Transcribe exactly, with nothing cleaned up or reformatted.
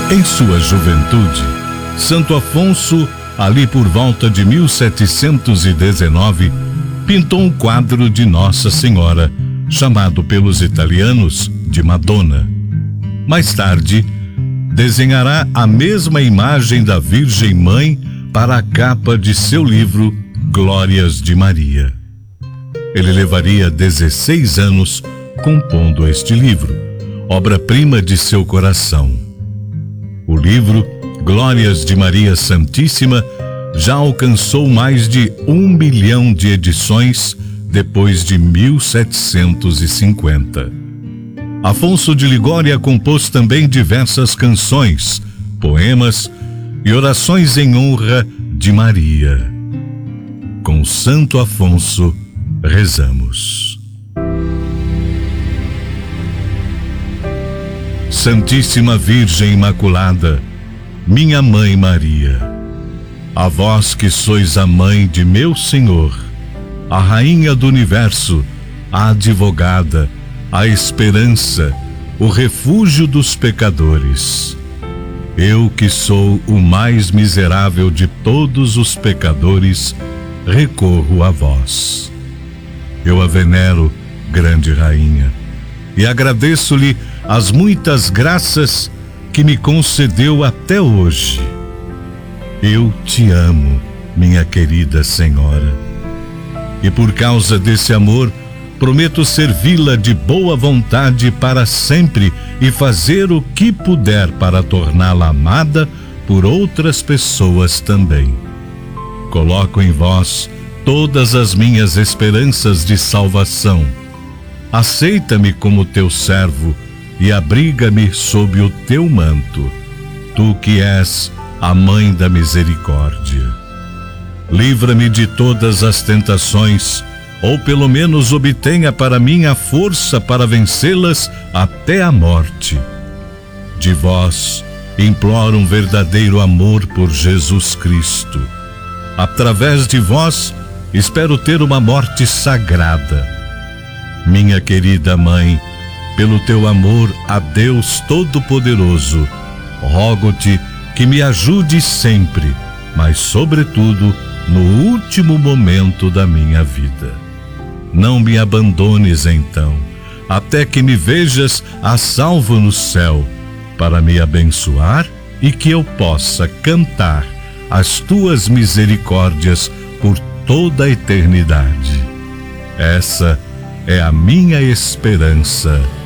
Em sua juventude, Santo Afonso, ali por volta de mil setecentos e dezenove, pintou um quadro de Nossa Senhora, chamado pelos italianos de Madonna. Mais tarde, desenhará a mesma imagem da Virgem Mãe para a capa de seu livro Glórias de Maria. Ele levaria dezesseis anos compondo este livro, obra-prima de seu coração. O livro Glórias de Maria Santíssima já alcançou mais de um milhão de edições depois de mil setecentos e cinquenta. Afonso de Ligória compôs também diversas canções, poemas e orações em honra de Maria. Com Santo Afonso, rezamos. Santíssima Virgem Imaculada, minha Mãe Maria, a vós que sois a mãe de meu Senhor, a Rainha do Universo, a advogada, a esperança, o refúgio dos pecadores. Eu que sou o mais miserável de todos os pecadores, recorro a vós. Eu a venero, grande Rainha, e agradeço-lhe as muitas graças que me concedeu até hoje. Eu te amo, minha querida Senhora, e por causa desse amor, prometo servi-la de boa vontade para sempre e fazer o que puder para torná-la amada por outras pessoas também. Coloco em vós todas as minhas esperanças de salvação. Aceita-me como teu servo e abriga-me sob o teu manto, tu que és a Mãe da Misericórdia. Livra-me de todas as tentações, ou pelo menos obtenha para mim a força para vencê-las até a morte. De vós imploro um verdadeiro amor por Jesus Cristo. Através de vós espero ter uma morte sagrada. Minha querida Mãe, pelo teu amor a Deus Todo-Poderoso, rogo-te que me ajude sempre, mas sobretudo no último momento da minha vida. Não me abandones então, até que me vejas a salvo no céu, para me abençoar e que eu possa cantar as tuas misericórdias por toda a eternidade. Essa é a minha esperança.